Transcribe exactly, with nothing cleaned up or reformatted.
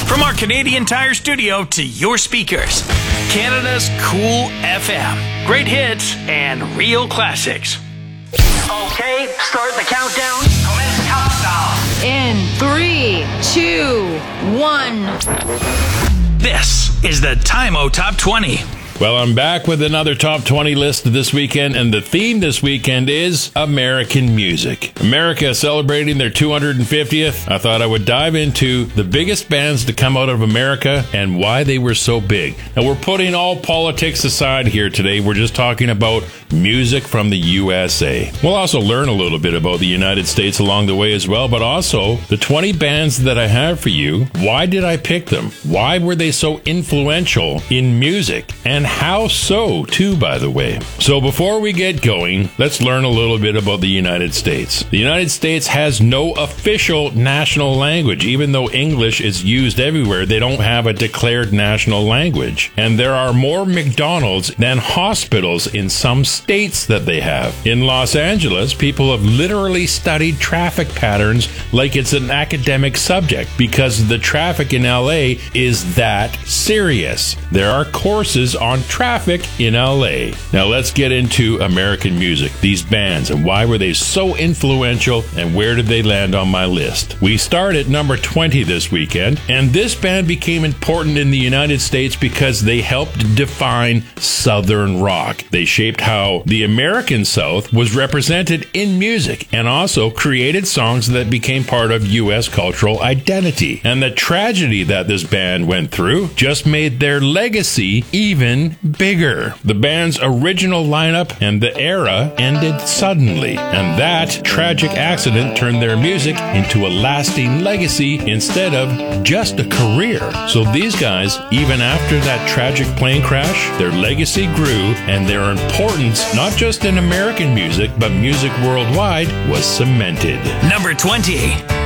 From our Canadian Tire studio to your speakers, Canada's Cool F M. Great hits and real classics. Okay, start the countdown. Commence countdown. In three, two, one. This is the Time-O Top twenty. Well, I'm back with another top twenty list this weekend, and the theme this weekend is American music. America celebrating their two hundred fiftieth. I thought I would dive into the biggest bands to come out of America and why they were so big. Now, we're putting all politics aside here today. We're just talking about music from the U S A. We'll also learn a little bit about the United States along the way as well, but also the twenty bands that I have for you. Why did I pick them? Why were they so influential in music? And how so, too, by the way. So before we get going, let's learn a little bit about the United States. The United States has no official national language. Even though English is used everywhere, they don't have a declared national language. And there are more McDonald's than hospitals in some states that they have. In Los Angeles, people have literally studied traffic patterns like it's an academic subject because the traffic in L A is that serious. There are courses on traffic in L A. Now let's get into American music, these bands, and why were they so influential and where did they land on my list? We start at number twenty this weekend, and this band became important in the United States because they helped define Southern rock. They shaped how the American South was represented in music and also created songs that became part of U S cultural identity. And the tragedy that this band went through just made their legacy even bigger. The band's original lineup and the era ended suddenly, and that tragic accident turned their music into a lasting legacy instead of just a career. So these guys, even after that tragic plane crash, their legacy grew and their importance, not just in American music, but music worldwide, was cemented. Number twenty.